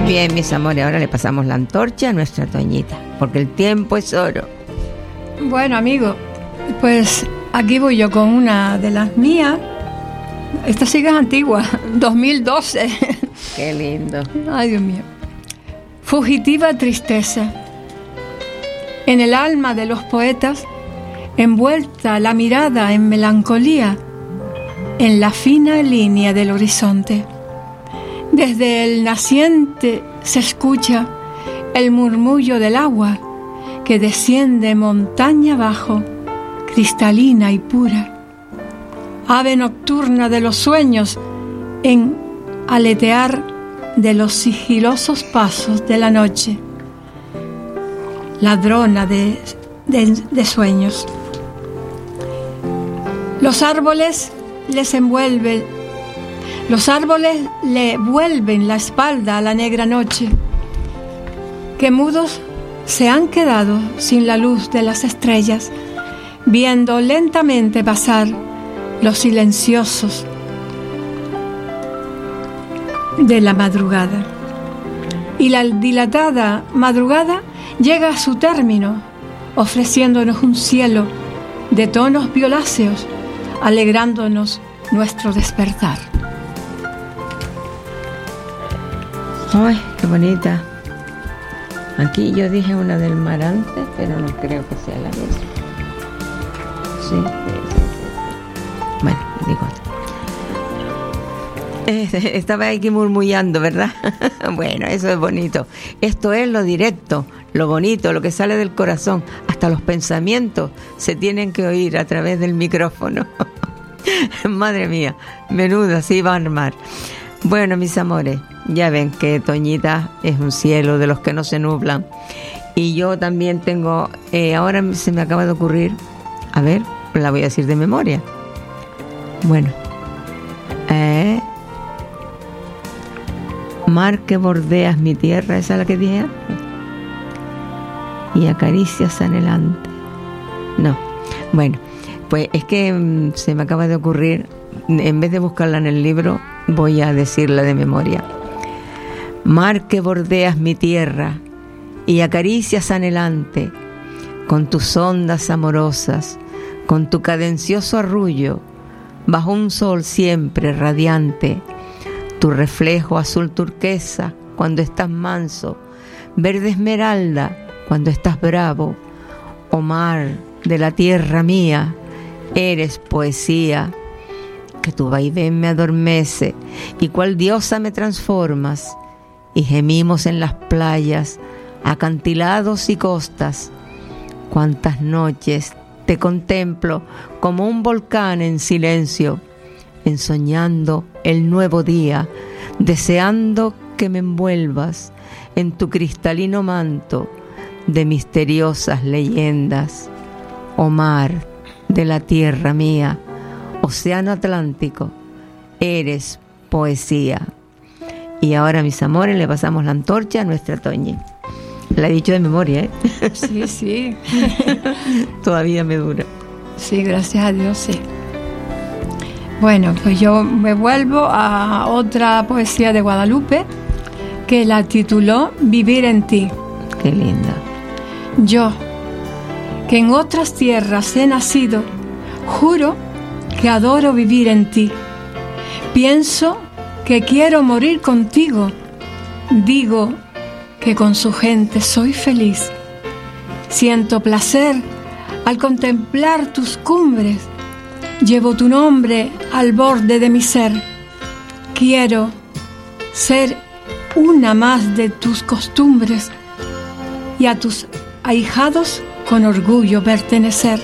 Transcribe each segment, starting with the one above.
Bien, mis amores, ahora le pasamos la antorcha a nuestra Toñita, porque el tiempo es oro. Bueno, amigo, pues aquí voy yo con una de las mías. Esta sí que es antigua, 2012. Qué lindo. Ay, Dios mío. Fugitiva tristeza. En el alma de los poetas, envuelta la mirada en melancolía, en la fina línea del horizonte. Desde el naciente se escucha el murmullo del agua que desciende montaña abajo, cristalina y pura. Ave nocturna de los sueños en aletear de los sigilosos pasos de la noche. Ladrona de sueños. Los árboles le vuelven la espalda a la negra noche, que mudos se han quedado sin la luz de las estrellas, viendo lentamente pasar los silenciosos de la madrugada. Y la dilatada madrugada llega a su término, ofreciéndonos un cielo de tonos violáceos, alegrándonos nuestro despertar. Ay, qué bonita. Aquí yo dije una del Marante, pero no creo que sea la misma. Sí. Bueno, digo. Estaba aquí murmullando, ¿verdad? Bueno, eso es bonito. Esto es lo directo, lo bonito, lo que sale del corazón. Hasta los pensamientos se tienen que oír a través del micrófono. Madre mía, menuda se iba a armar. Bueno, mis amores, ya ven que Toñita es un cielo de los que no se nublan. Y yo también tengo, ahora se me acaba de ocurrir, a ver, la voy a decir de memoria. Bueno, mar que bordeas mi tierra, esa es la que dije antes. Y acaricias anhelante. No, bueno, pues es que se me acaba de ocurrir, en vez de buscarla en el libro, voy a decirla de memoria. Mar que bordeas mi tierra y acaricias anhelante, con tus ondas amorosas, con tu cadencioso arrullo, bajo un sol siempre radiante, tu reflejo azul turquesa cuando estás manso, verde esmeralda cuando estás bravo, oh mar de la tierra mía, eres poesía, que tu vaivén me adormece y cual diosa me transformas, y gemimos en las playas, acantilados y costas. Cuántas noches te contemplo como un volcán en silencio, ensoñando el nuevo día, deseando que me envuelvas en tu cristalino manto de misteriosas leyendas. Oh mar de la tierra mía, océano Atlántico, eres poesía. Y ahora, mis amores, le pasamos la antorcha a nuestra Toñi. La he dicho de memoria, ¿eh? Sí, sí. Todavía me dura. Sí, gracias a Dios, sí. Bueno, pues yo me vuelvo a otra poesía de Guadalupe que la tituló Vivir en ti. Qué linda. Yo, que en otras tierras he nacido, juro que adoro vivir en ti. Pienso que quiero morir contigo. Digo que con su gente soy feliz. Siento placer al contemplar tus cumbres. Llevo tu nombre al borde de mi ser. Quiero ser una más de tus costumbres y a tus ahijados con orgullo pertenecer.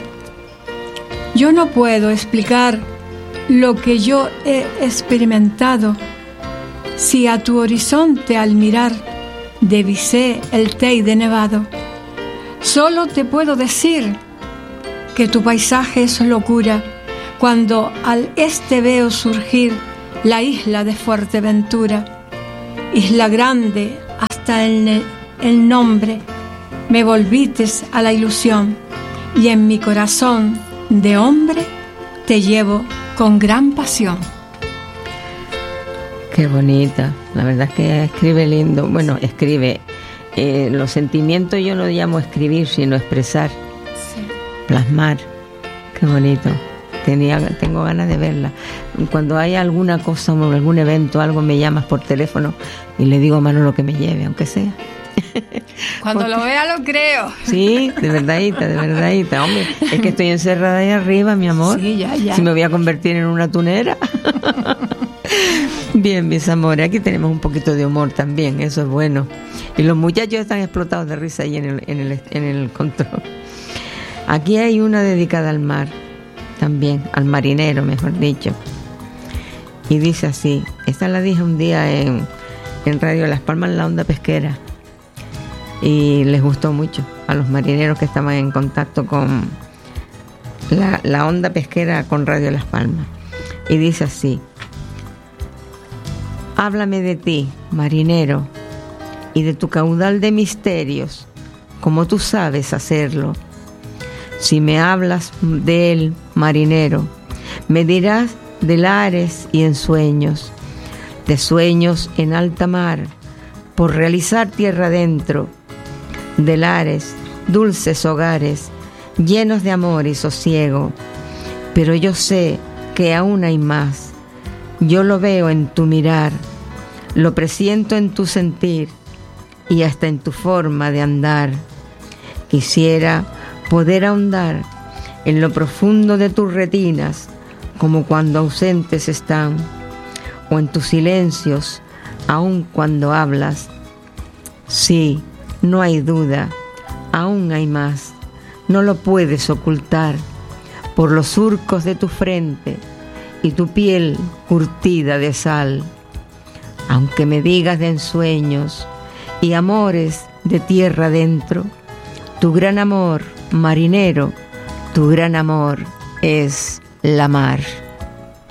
Yo no puedo explicar lo que yo he experimentado, si a tu horizonte al mirar divisé el Teide nevado. Solo te puedo decir que tu paisaje es locura, cuando al este veo surgir la isla de Fuerteventura. Isla grande hasta el nombre, me volvites a la ilusión, y en mi corazón de hombre te llevo con gran pasión. Qué bonita. La verdad es que escribe lindo. Bueno, escribe. Los sentimientos yo no llamo escribir, sino expresar, sí. Plasmar. Qué bonito. Tengo ganas de verla. Cuando hay alguna cosa, algún evento, algo, me llamas por teléfono y le digo a Manolo que me lleve, aunque sea. Cuando lo vea lo creo. Sí, de verdadita. Hombre, es que estoy encerrada ahí arriba, mi amor. Sí, ya. Si me voy a convertir en una tunera. Bien, mis amores, aquí tenemos un poquito de humor también, eso es bueno. Y los muchachos están explotados de risa ahí en el control. Aquí hay una dedicada al mar, también, al marinero, mejor dicho. Y dice así, esta la dije un día en Radio Las Palmas, en la onda pesquera. Y les gustó mucho a los marineros que estaban en contacto con la onda pesquera con Radio Las Palmas. Y dice así: háblame de ti, marinero, y de tu caudal de misterios, como tú sabes hacerlo. Si me hablas de él, marinero, me dirás de lares y ensueños, de sueños en alta mar, por realizar tierra adentro, de lares, dulces hogares, llenos de amor y sosiego. Pero yo sé que aún hay más. Yo lo veo en tu mirar, lo presiento en tu sentir y hasta en tu forma de andar. Quisiera poder ahondar en lo profundo de tus retinas, como cuando ausentes están, o en tus silencios, aun cuando hablas. Sí, no hay duda, aún hay más. No lo puedes ocultar por los surcos de tu frente y tu piel curtida de sal. Aunque me digas de ensueños y amores de tierra adentro, tu gran amor, marinero, tu gran amor es la mar.